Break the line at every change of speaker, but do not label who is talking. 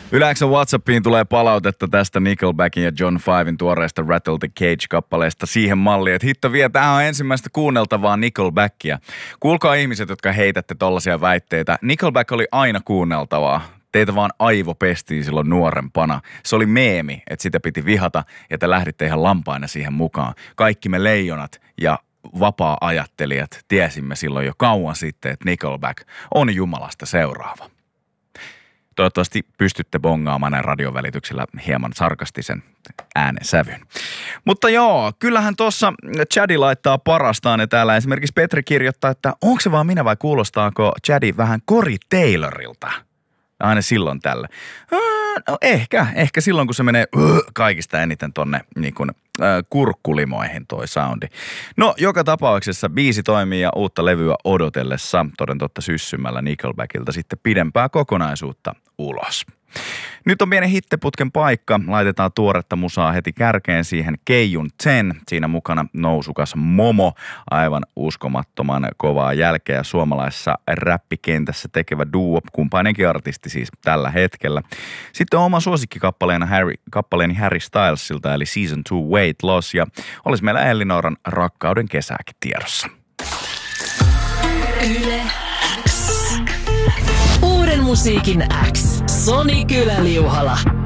Yle X:n WhatsAppiin tulee palautetta tästä Nickelbackin ja John Fiven tuoreesta Rattle the Cage-kappaleesta siihen malliin, että hitto vie, tämähän on ensimmäistä kuunneltavaa Nickelbackia. Kuulkaa ihmiset, jotka heitätte tollaisia väitteitä. Nickelback oli aina kuunneltavaa. Teitä vaan aivo pestiin silloin nuorempana. Se oli meemi, että sitä piti vihata ja te lähditte ihan lampaina siihen mukaan. Kaikki me leijonat ja vapaa-ajattelijat tiesimme silloin jo kauan sitten, että Nickelback on Jumalasta seuraava. Toivottavasti pystytte bongaamaan näin radiovälityksellä hieman sarkastisen äänensävyn. Mutta joo, kyllähän tuossa Chadi laittaa parastaan ja täällä esimerkiksi Petri kirjoittaa, että onko se vaan minä vai kuulostaako Chadi vähän Corey Taylorilta? Aina silloin tällä. No ehkä silloin kun se menee kaikista eniten tonne niin kuin kurkkulimoihin toi soundi. No joka tapauksessa biisi toimii ja uutta levyä odotellessa toden totta syssymällä Nickelbackilta sitten pidempää kokonaisuutta ulos. Nyt on pieni hitteputken paikka. Laitetaan tuoretta musaa heti kärkeen siihen Keijun 10. Siinä mukana nousukas Momo. Aivan uskomattoman kovaa jälkeä suomalaisessa räppikentässä tekevä duo. Kumpainenkin artisti siis tällä hetkellä. Sitten on oma suosikkikappaleeni Harry Stylesilta eli Season 2 Weight Loss. Ja olisi meillä Ellinoran rakkauden kesääkin tiedossa.
Yle X. Uuden musiikin X. Soni Kyläliuhala.